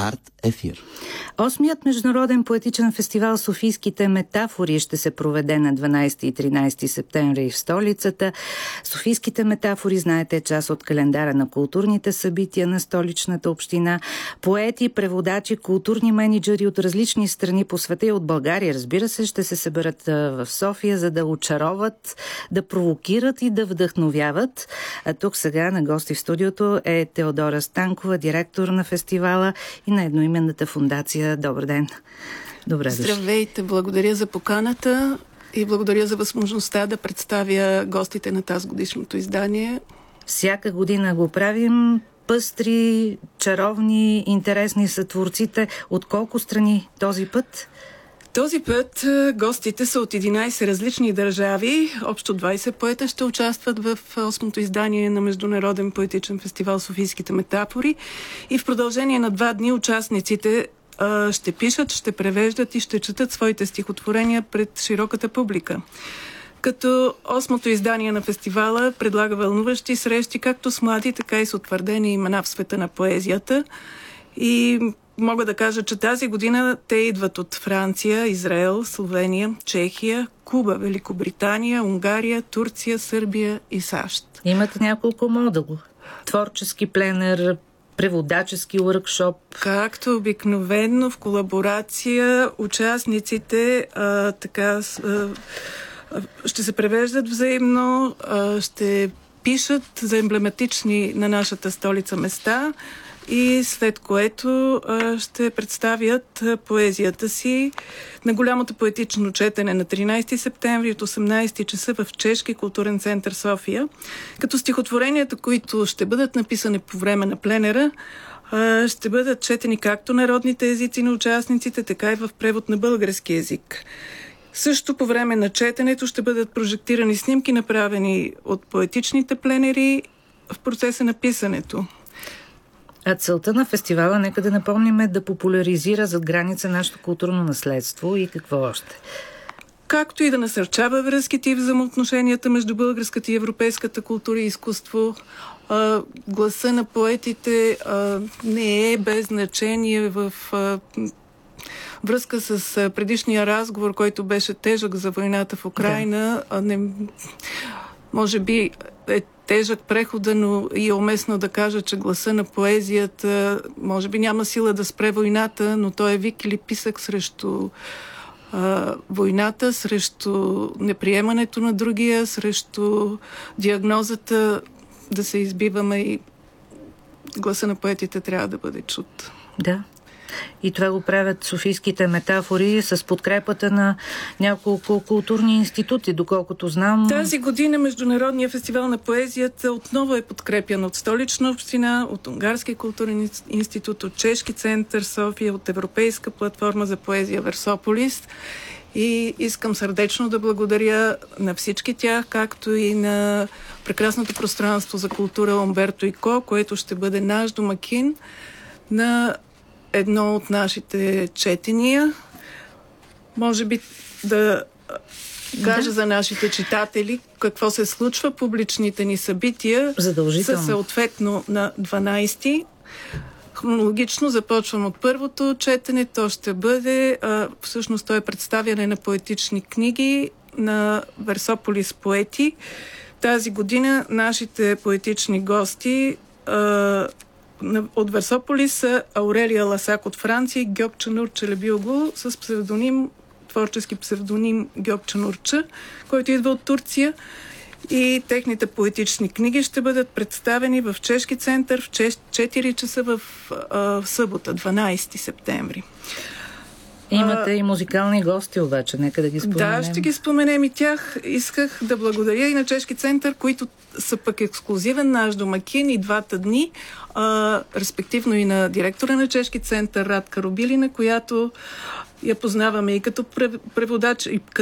Арт Ефир. 8-ият международен поетичен фестивал Софийските метафори ще се проведе на 12 и 13 септември в столицата. Софийските метафори, знаете, е част от календара на културните събития на столичната община. Поети, преводачи, културни мениджъри от различни страни по света и от България, разбира се, ще се съберат в София, за да очароват, да провокират и да вдъхновяват. А тук сега на гости в студиото е Теодора Станкова, директор на фестивала и на едноименната фондация. Добър ден! Добре дошли. Здравейте! Благодаря за поканата и благодаря за възможността да представя гостите на тази годишното издание. Всяка година го правим. Пъстри, чаровни, интересни са творците. От колко страни този път? Този път гостите са от 11 различни държави. Общо 20 поета ще участват в 8-то издание на Международен поетичен фестивал Софийските метафори. И в продължение на 2 дни участниците ще пишат, ще превеждат и ще четат своите стихотворения пред широката публика. Като 8-то издание на фестивала предлага вълнуващи срещи както с млади, така и с утвърдени имена в света на поезията. И мога да кажа, че тази година те идват от Франция, Израел, Словения, Чехия, Куба, Великобритания, Унгария, Турция, Сърбия и САЩ. Имате няколко модула. Творчески пленер, преводачески workshop. Както обикновено в колаборация участниците ще се превеждат взаимно, ще пишат за емблематични на нашата столица места и след което ще представят поезията си на голямото поетично четене на 13 септември от 18 часа в Чешки културен център София. Като стихотворенията, които ще бъдат написани по време на пленера, ще бъдат четени както народните езици на участниците, така и в превод на български език. Също по време на четенето ще бъдат прожектирани снимки, направени от поетичните пленери в процеса на писането. А целта на фестивала, нека да напомним, е да популяризира зад граница нашето културно наследство и какво още? Както и да насърчава връзките и взаимоотношенията между българската и европейската култура и изкуство. Гласа на поетите не е без значение в връзка с предишния разговор, който беше тежък за войната в Украйна. Може би е тежък прехода, но и е уместно да кажа, че гласа на поезията може би няма сила да спре войната, но той е вик или писък срещу войната, срещу неприемането на другия, срещу диагнозата да се избиваме и гласа на поетите трябва да бъде чут. Да. И това го правят Софийските метафори с подкрепата на няколко културни институти, доколкото знам. Тази година Международният фестивал на поезията отново е подкрепян от Столична община, от Унгарски културен институт, от Чешки център София, от Европейска платформа за поезия Версополис. И искам сърдечно да благодаря на всички тях, както и на прекрасното пространство за култура Умберто и Ко, което ще бъде наш домакин на едно от нашите четения. Може би да кажа за нашите читатели какво се случва. Публичните ни събития са съответно на 12. Хронологично започвам от първото четене. То ще бъде, всъщност то е представяне на поетични книги на Версополис поети. Тази година нашите поетични гости от Версополис са Аурелия Ласак от Франция и Гьокчанур Челебилго с творчески псевдоним Гьокчанурча, който идва от Турция. И техните поетични книги ще бъдат представени в Чешки център в 4 часа в събота, 12 септември. Имате и музикални гости обаче, нека да ги споменем. Да, ще ги споменем и тях. Исках да благодаря и на Чешки център, които са пък ексклузивен наш домакин и 2 дни, респективно и на директора на Чешки център Радка Рубилина, която я познаваме и като преводач, и като